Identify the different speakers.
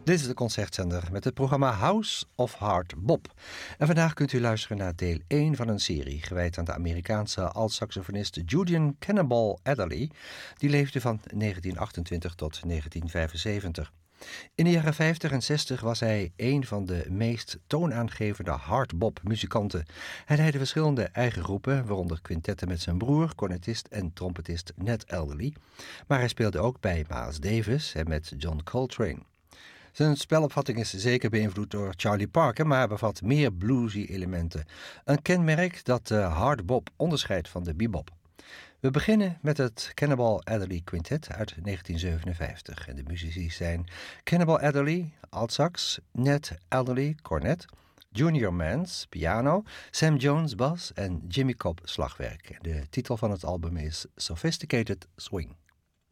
Speaker 1: Dit is de concertzender met het programma House of Hard Bop. En vandaag kunt u luisteren naar deel 1 van een serie gewijd aan de Amerikaanse alt-saxofonist Julian Cannonball Adderley. Die leefde van 1928 tot 1975. In de jaren 50 en 60 was hij een van de meest toonaangevende hardbop-muzikanten. Hij leidde verschillende eigen groepen, waaronder quintetten met zijn broer, cornetist en trompetist Ned Adderley. Maar hij speelde ook bij Miles Davis en met John Coltrane. Zijn spelopvatting is zeker beïnvloed door Charlie Parker, maar bevat meer bluesy elementen. Een kenmerk dat de hardbop onderscheidt van de bebop. We beginnen met het Cannonball Adderley Quintet uit 1957. En de muzici zijn Cannonball Adderley, altsax, Ned Adderley, cornet, Junior Mance, piano, Sam Jones, bas en Jimmy Cobb, slagwerk. De titel van het album is Sophisticated Swing.